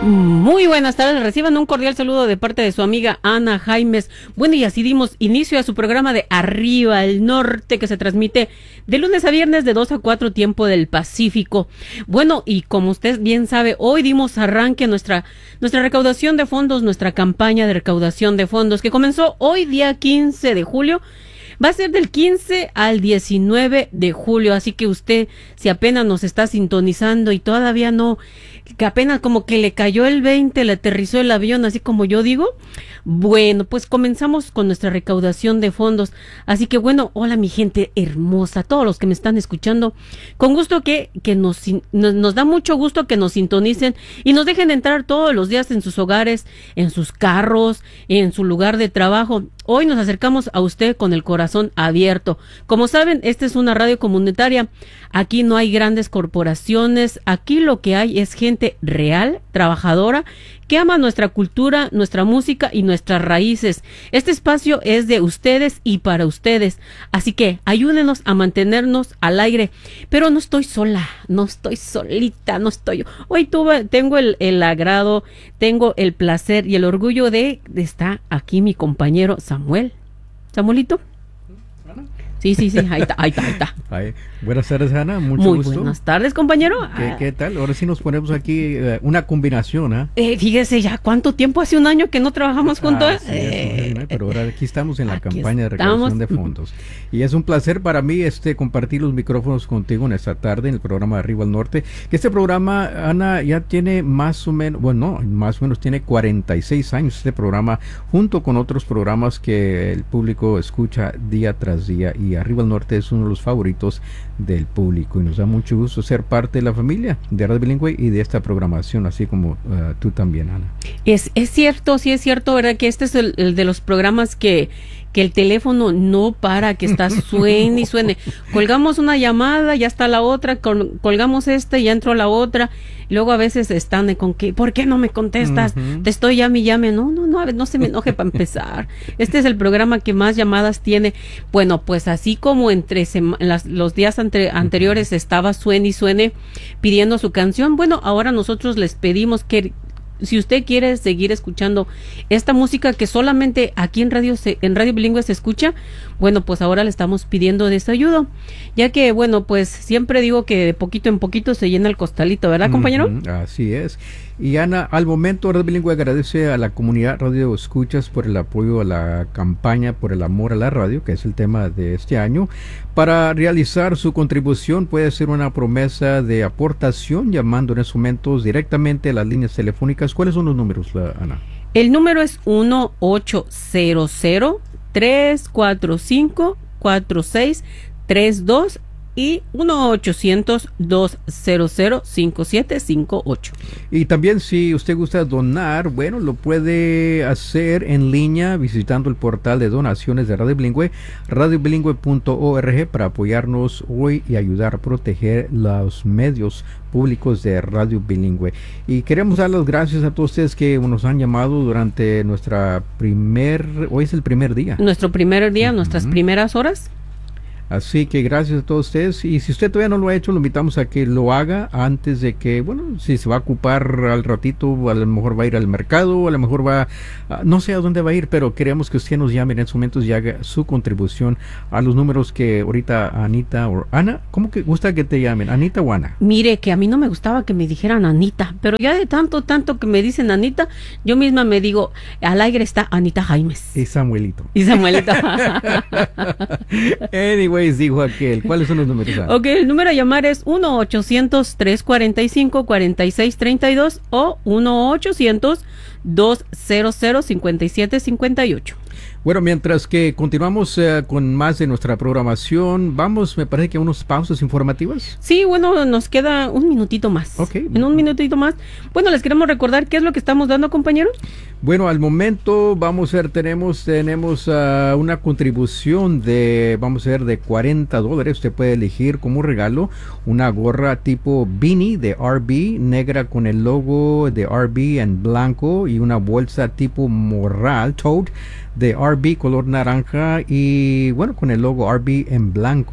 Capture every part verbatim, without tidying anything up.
Muy buenas tardes, reciban un cordial saludo de parte de su amiga Ana Jaimes. Bueno, y así dimos inicio a su programa de Arriba el Norte, que se transmite de lunes a viernes de dos a cuatro tiempo del Pacífico. Bueno, y como usted bien sabe, hoy dimos arranque a nuestra, nuestra recaudación de fondos, nuestra campaña de recaudación de fondos, que comenzó hoy día quince de julio. Va a ser del quince al diecinueve de julio, así que usted, si apenas nos está sintonizando y todavía no, que apenas como que le cayó el veinte, le aterrizó el avión, así como yo digo, bueno, pues comenzamos con nuestra recaudación de fondos. Así que bueno, hola mi gente hermosa, todos los que me están escuchando, con gusto que, que nos, nos, nos da mucho gusto que nos sintonicen y nos dejen entrar todos los días en sus hogares, en sus carros, en su lugar de trabajo. Hoy nos acercamos a usted con el corazón abierto. Como saben, esta es una radio comunitaria. Aquí no hay grandes corporaciones. Aquí lo que hay es gente real, trabajadora, que ama nuestra cultura, nuestra música y nuestras raíces. Este espacio es de ustedes y para ustedes. Así que ayúdenos a mantenernos al aire. Pero no estoy sola, no estoy solita, no estoy... Hoy tuve, tengo el, el agrado, tengo el placer y el orgullo de, de estar aquí mi compañero Samuel. ¿Samuelito? Sí, sí, sí, ahí está, ahí está, ahí está. Ay, buenas tardes, Ana, mucho Muy gusto. Buenas tardes, compañero. ¿Qué, qué tal? Ahora sí nos ponemos aquí uh, una combinación, ¿eh? eh Fíjese ya, ¿cuánto tiempo? Hace un año que no trabajamos juntos. Ah, sí, eh, un, pero ahora aquí estamos en la aquí campaña estamos. de recaudación de fondos. Y es un placer para mí este compartir los micrófonos contigo en esta tarde en el programa de Arriba al Norte. Que este programa, Ana, ya tiene más o menos, bueno, no, más o menos tiene cuarenta y seis años este programa, junto con otros programas que el público escucha día tras día. Y Arriba al Norte es uno de los favoritos del público y nos da mucho gusto ser parte de la familia de Radio Bilingüe y de esta programación, así como uh, tú también, Ana. Es, es cierto, sí es cierto, ¿verdad? Que este es el, el de los programas que, que el teléfono no para, que está suene y suene. Colgamos una llamada, ya está la otra, col, colgamos esta y ya entró la otra. Luego a veces están con que, ¿por qué no me contestas? Uh-huh. Te estoy llame y llame. No, no, no, a ver, no se me enoje para empezar. Este es el programa que más llamadas tiene. Bueno, pues así como entre sema, las, los días ante, anteriores estaba suene y suene pidiendo su canción, bueno, ahora nosotros les pedimos que si usted quiere seguir escuchando esta música que solamente aquí en radio se, en Radio Bilingüe se escucha, bueno, pues ahora le estamos pidiendo de esa ayuda, ya que, bueno, pues siempre digo que de poquito en poquito se llena el costalito, ¿verdad, compañero? Uh-huh, así es. Y Ana, al momento Radio Bilingüe agradece a la comunidad Radio Escuchas por el apoyo a la campaña por el amor a la radio, que es el tema de este año. Para realizar su contribución puede ser una promesa de aportación llamando en esos momentos directamente a las líneas telefónicas. ¿Cuáles son los números, Ana? El número es uno ocho cero cero, tres cuatro cinco, cuatro seis tres dos y uno ochocientos, dos cero cero, cinco siete cinco ocho. Y también si usted gusta donar, bueno, lo puede hacer en línea visitando el portal de donaciones de Radio Bilingüe, radio bilingüe punto org, para apoyarnos hoy y ayudar a proteger los medios públicos de Radio Bilingüe. Y queremos dar las gracias a todos ustedes que nos han llamado durante nuestra primer, hoy es el primer día. Nuestro primer día, uh-huh. Nuestras primeras horas. Así que gracias a todos ustedes, y si usted todavía no lo ha hecho, lo invitamos a que lo haga antes de que, bueno, si se va a ocupar al ratito, a lo mejor va a ir al mercado, a lo mejor va, a, no sé a dónde va a ir, pero queremos que usted nos llame en estos momentos y haga su contribución a los números que ahorita Anita o Ana, ¿cómo que gusta que te llamen? ¿Anita o Ana? Mire, que a mí no me gustaba que me dijeran Anita, pero ya de tanto, tanto que me dicen Anita, yo misma me digo, al aire está Anita Jaimes. Y Samuelito. Y Samuelito. Anyway, dijo aquel. ¿Cuáles son los números? Ok, el número a llamar es uno ochocientos, tres cuarenta y cinco, cuarenta y seis treinta y dos o uno ochocientos, dos cero cero, cincuenta y siete cincuenta y ocho. Bueno, mientras que continuamos uh, con más de nuestra programación, vamos, me parece que a unas pausas informativas. Sí, bueno, nos queda un minutito más. Ok. En un minutito más. Bueno, les queremos recordar qué es lo que estamos dando, compañeros. Bueno, al momento vamos a ver, tenemos tenemos uh, una contribución de, vamos a ver, de cuarenta dólares. Usted puede elegir como regalo una gorra tipo beanie de R B, negra con el logo de R B en blanco, y una bolsa tipo morral, tote, de R B color naranja y bueno, con el logo R B en blanco.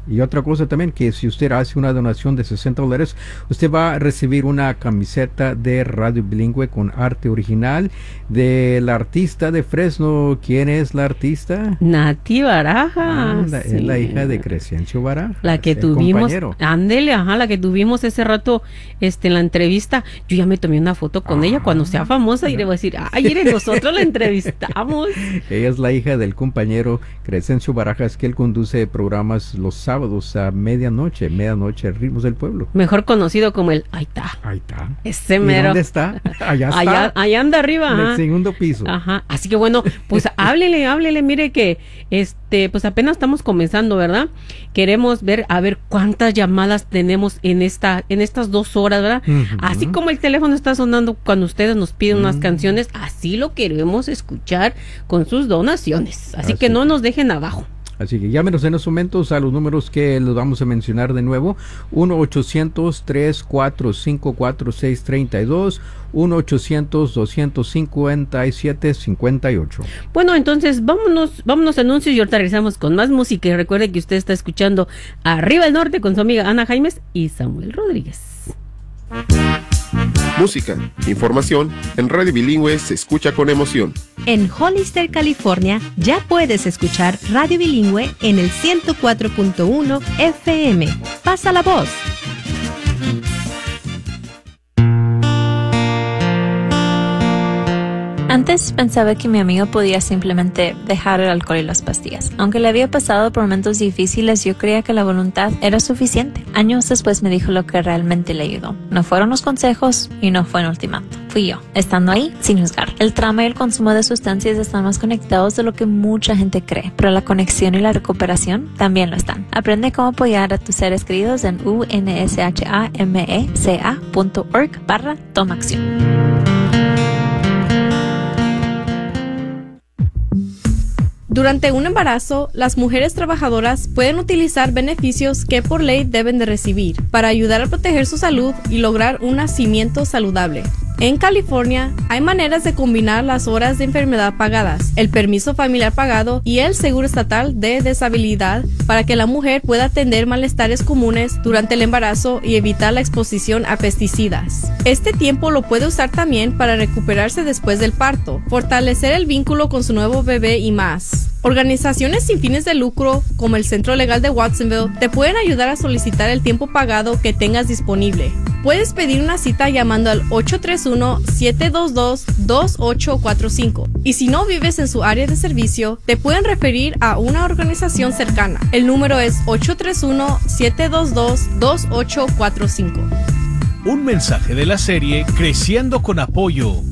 Y otra cosa también, que si usted hace una donación de sesenta dólares, usted va a recibir una camiseta de Radio Bilingüe con arte original de la artista de Fresno. ¿Quién es la artista? Nati Baraja. Ah, la, sí. Es la hija de Crescencio Baraja. La que tuvimos, ándele, ajá, la que tuvimos ese rato este, en la entrevista. Yo ya me tomé una foto con ah, ella cuando sea famosa y le voy a decir, ay, mire, nosotros la entrevistamos. Ella es la hija del compañero Crescencio Barajas, que él conduce programas los sábados a medianoche, medianoche, Ritmos del Pueblo. Mejor conocido como el Ahí está. Ahí está. Ese mero. ¿Y dónde está? Allá está. Allá, allá anda arriba. En ajá. el segundo piso. Ajá. Así que bueno, pues háblele, háblele, mire que este, pues apenas estamos comenzando, ¿verdad? Queremos ver, a ver cuántas llamadas tenemos en esta, en estas dos horas, ¿verdad? Uh-huh. Así como el teléfono está sonando cuando ustedes nos piden uh-huh. unas canciones, así lo queremos escuchar con sus donaciones. Así, así que no nos dejen abajo. Así que llámenos en estos momentos a los números que les vamos a mencionar de nuevo. uno ochocientos, tres cuatro cinco, cuatro seis tres dos, uno ochocientos, dos cinco siete, cinco ocho. Bueno, entonces vámonos, vámonos a anuncios y ahorita regresamos con más música. Y recuerde que usted está escuchando Arriba el Norte con su amiga Ana Jaimes y Samuel Rodríguez. Música, información, en Radio Bilingüe se escucha con emoción. En Hollister, California, ya puedes escuchar Radio Bilingüe en el ciento cuatro punto uno F M. Pasa la voz. Antes pensaba que mi amigo podía simplemente dejar el alcohol y las pastillas. Aunque le había pasado por momentos difíciles, yo creía que la voluntad era suficiente. Años después me dijo lo que realmente le ayudó. No fueron los consejos y no fue un ultimato. Fui yo, estando ahí sin juzgar. El trauma y el consumo de sustancias están más conectados de lo que mucha gente cree, pero la conexión y la recuperación también lo están. Aprende cómo apoyar a tus seres queridos en u n s h a m e c a punto org barra toma acción. Durante un embarazo, las mujeres trabajadoras pueden utilizar beneficios que por ley deben de recibir para ayudar a proteger su salud y lograr un nacimiento saludable. En California, hay maneras de combinar las horas de enfermedad pagadas, el permiso familiar pagado y el seguro estatal de deshabilidad para que la mujer pueda atender malestares comunes durante el embarazo y evitar la exposición a pesticidas. Este tiempo lo puede usar también para recuperarse después del parto, fortalecer el vínculo con su nuevo bebé y más. Organizaciones sin fines de lucro, como el Centro Legal de Watsonville, te pueden ayudar a solicitar el tiempo pagado que tengas disponible. Puedes pedir una cita llamando al ocho tres uno, siete dos dos, dos ocho cuatro cinco. Y si no vives en su área de servicio, te pueden referir a una organización cercana. El número es ocho tres uno, siete dos dos, dos ocho cuatro cinco. Un mensaje de la serie Creciendo con Apoyo